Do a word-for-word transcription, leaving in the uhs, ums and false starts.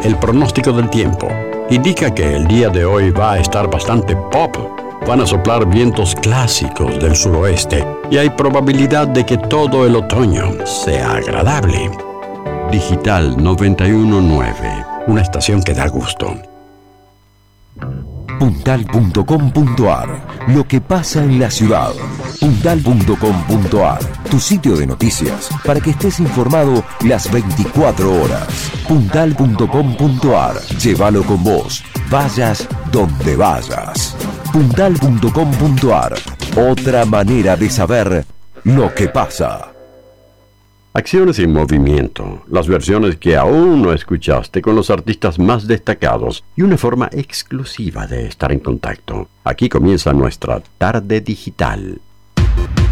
El pronóstico del tiempo indica que el día de hoy va a estar bastante pop. Van a soplar vientos clásicos del suroeste y hay probabilidad de que todo el otoño sea agradable. Digital noventa y uno punto nueve, una estación que da gusto. Puntal punto com punto ar. Lo que pasa en la ciudad. Puntal punto com punto ar. Tu sitio de noticias para que estés informado las veinticuatro horas. Puntal punto com punto ar. Llévalo con vos. Vayas donde vayas. Puntal punto com punto ar. Otra manera de saber lo que pasa. Acciones en movimiento, las versiones que aún no escuchaste con los artistas más destacados y una forma exclusiva de estar en contacto. Aquí comienza nuestra tarde digital.